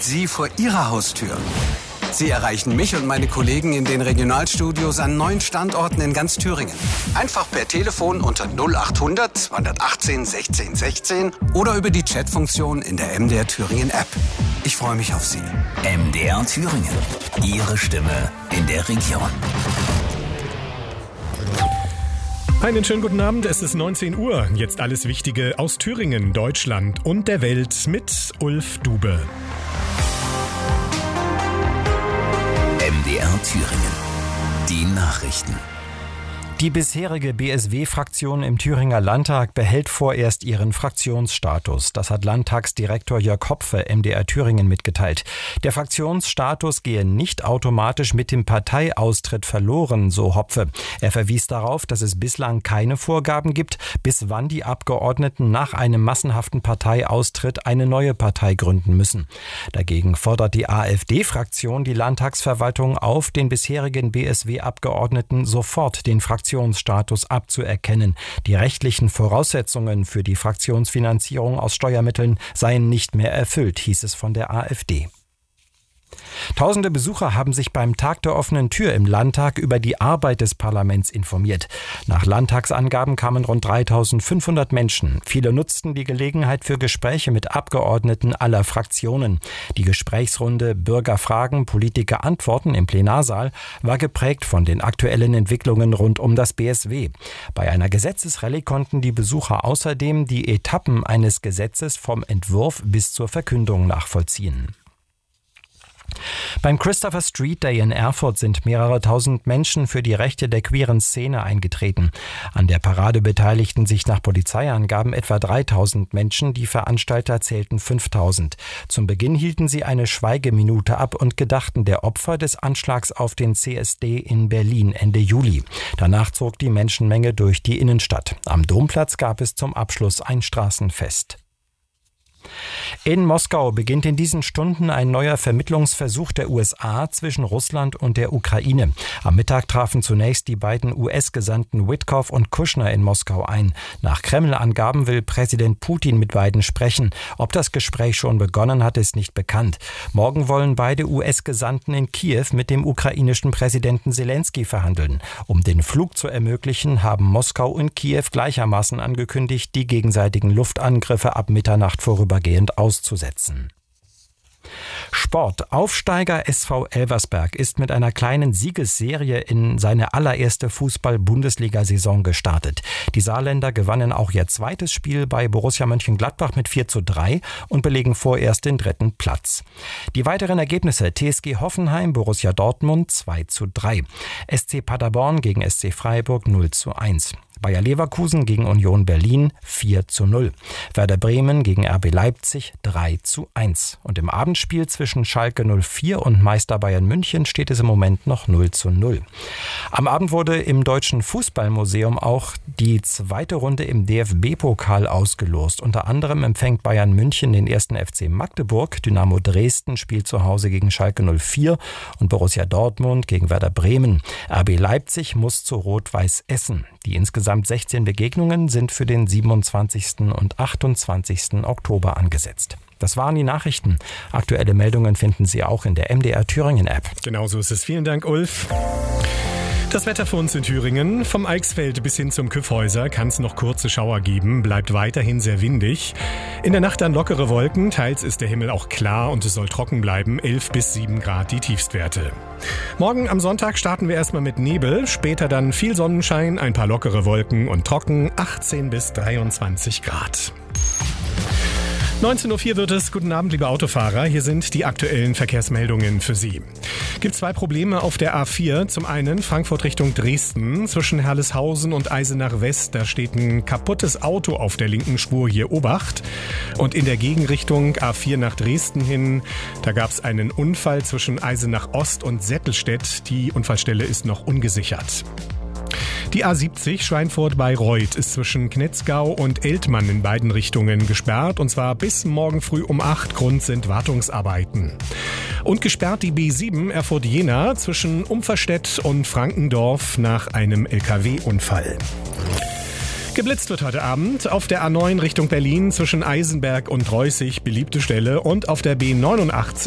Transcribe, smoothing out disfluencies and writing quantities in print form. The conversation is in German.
Sie vor Ihrer Haustür. Sie erreichen mich und meine Kollegen in den Regionalstudios an 9 Standorten in ganz Thüringen. Einfach per Telefon unter 0800 218 16 16 oder über die Chatfunktion in der MDR Thüringen App. Ich freue mich auf Sie. MDR Thüringen. Ihre Stimme in der Region. Einen schönen guten Abend, es ist 19 Uhr. Jetzt alles Wichtige aus Thüringen, Deutschland und der Welt mit Ulf Dube. MDR Thüringen. Die Nachrichten. Die bisherige BSW-Fraktion im Thüringer Landtag behält vorerst ihren Fraktionsstatus. Das hat Landtagsdirektor Jörg Hopfe MDR Thüringen mitgeteilt. Der Fraktionsstatus gehe nicht automatisch mit dem Parteiaustritt verloren, so Hopfe. Er verwies darauf, dass es bislang keine Vorgaben gibt, bis wann die Abgeordneten nach einem massenhaften Parteiaustritt eine neue Partei gründen müssen. Dagegen fordert die AfD-Fraktion die Landtagsverwaltung auf, den bisherigen BSW-Abgeordneten sofort den Fraktionsstatus abzuerkennen. Die rechtlichen Voraussetzungen für die Fraktionsfinanzierung aus Steuermitteln seien nicht mehr erfüllt, hieß es von der AfD. Tausende Besucher haben sich beim Tag der offenen Tür im Landtag über die Arbeit des Parlaments informiert. Nach Landtagsangaben kamen rund 3.500 Menschen. Viele nutzten die Gelegenheit für Gespräche mit Abgeordneten aller Fraktionen. Die Gesprächsrunde Bürger fragen, Politiker antworten im Plenarsaal war geprägt von den aktuellen Entwicklungen rund um das BSW. Bei einer Gesetzesrallye konnten die Besucher außerdem die Etappen eines Gesetzes vom Entwurf bis zur Verkündung nachvollziehen. Beim Christopher Street Day in Erfurt sind mehrere tausend Menschen für die Rechte der queeren Szene eingetreten. An der Parade beteiligten sich nach Polizeiangaben etwa 3.000 Menschen, die Veranstalter zählten 5.000. Zum Beginn hielten sie eine Schweigeminute ab und gedachten der Opfer des Anschlags auf den CSD in Berlin Ende Juli. Danach zog die Menschenmenge durch die Innenstadt. Am Domplatz gab es zum Abschluss ein Straßenfest. In Moskau beginnt in diesen Stunden ein neuer Vermittlungsversuch der USA zwischen Russland und der Ukraine. Am Mittag trafen zunächst die beiden US-Gesandten Witkoff und Kushner in Moskau ein. Nach Kreml-Angaben will Präsident Putin mit beiden sprechen. Ob das Gespräch schon begonnen hat, ist nicht bekannt. Morgen wollen beide US-Gesandten in Kiew mit dem ukrainischen Präsidenten Selenskyj verhandeln. Um den Flug zu ermöglichen, haben Moskau und Kiew gleichermaßen angekündigt, die gegenseitigen Luftangriffe ab Mitternacht vorübergehend auszusetzen. Sport. Aufsteiger SV Elversberg ist mit einer kleinen Siegesserie in seine allererste Fußball-Bundesliga-Saison gestartet. Die Saarländer gewannen auch ihr zweites Spiel bei Borussia Mönchengladbach mit 4:3 und belegen vorerst den 3. Platz. Die weiteren Ergebnisse: TSG Hoffenheim, Borussia Dortmund 2:3, SC Paderborn gegen SC Freiburg 0:1. Bayer Leverkusen gegen Union Berlin 4:0. Werder Bremen gegen RB Leipzig 3:1. Und im Abendspiel zwischen Schalke 04 und Meister Bayern München steht es im Moment noch 0:0. Am Abend wurde im Deutschen Fußballmuseum auch die zweite Runde im DFB-Pokal ausgelost. Unter anderem empfängt Bayern München den 1. FC Magdeburg, Dynamo Dresden spielt zu Hause gegen Schalke 04 und Borussia Dortmund gegen Werder Bremen. RB Leipzig muss zu Rot-Weiß Essen. Die insgesamt 16 Begegnungen sind für den 27. und 28. Oktober angesetzt. Das waren die Nachrichten. Aktuelle Meldungen finden Sie auch in der MDR Thüringen App. Genauso ist es. Vielen Dank, Ulf. Das Wetter für uns in Thüringen. Vom Eichsfeld bis hin zum Kyffhäuser kann es noch kurze Schauer geben, bleibt weiterhin sehr windig. In der Nacht dann lockere Wolken, teils ist der Himmel auch klar und es soll trocken bleiben, 11 bis 7 Grad die Tiefstwerte. Morgen am Sonntag starten wir erstmal mit Nebel, später dann viel Sonnenschein, ein paar lockere Wolken und trocken, 18 bis 23 Grad. 19:04 Uhr wird es. Guten Abend, liebe Autofahrer. Hier sind die aktuellen Verkehrsmeldungen für Sie. Gibt 2 Probleme auf der A4. Zum einen Frankfurt Richtung Dresden. Zwischen Herleshausen und Eisenach West. Da steht ein kaputtes Auto auf der linken Spur. Hier Obacht. Und in der Gegenrichtung A4 nach Dresden hin. Da gab es einen Unfall zwischen Eisenach Ost und Settelstedt. Die Unfallstelle ist noch ungesichert. Die A70 Schweinfurt-Bayreuth ist zwischen Knetzgau und Eltmann in beiden Richtungen gesperrt, und zwar bis morgen früh um 8. Grund sind Wartungsarbeiten. Und gesperrt die B7 Erfurt-Jena zwischen Umverstedt und Frankendorf nach einem LKW-Unfall. Geblitzt wird heute Abend auf der A9 Richtung Berlin zwischen Eisenberg und Reußig, beliebte Stelle, und auf der B89